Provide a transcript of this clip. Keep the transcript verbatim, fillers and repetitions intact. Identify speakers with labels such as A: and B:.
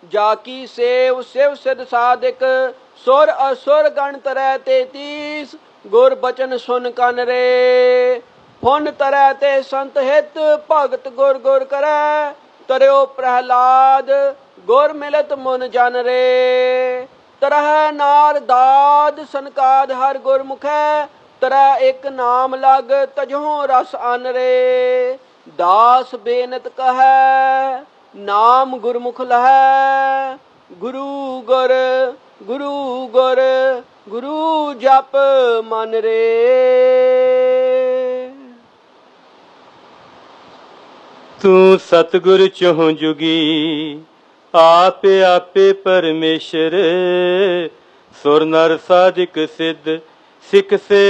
A: जाकी सेव शिव सिद्ध साधिक सुर असुर गण तरह तेतीस गुर बचन सुन कन रे फुन तरह ते संत हित भगत गुर गुर करे तरयो प्रहलाद गुर मिलत मुन जन रे तरह नार दाद सनकाद हर गुरमुखै तरह एक नाम लग तजहों रस अन रे दास बेनत कहे नाम गुरमुख लहै गुरु गुर गुरु गुर गुरु जप मन रे।
B: तू सतगुर चहुं जुगी आपे आपे परमेश्वर सुर नर साधिक सिद्ध सिख से